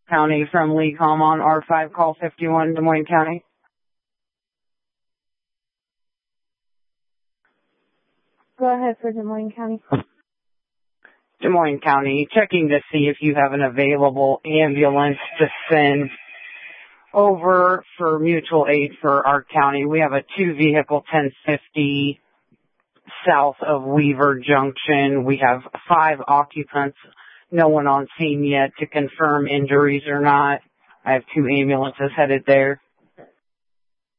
County from LECOM on R5, call 51, Des Moines County. Go ahead for Des Moines County. Des Moines County, checking to see if you have an available ambulance to send over for mutual aid for our county. We have a 2-vehicle 1050 south of Weaver Junction. We have 5 occupants. No one on scene yet to confirm injuries or not. I have 2 ambulances headed there.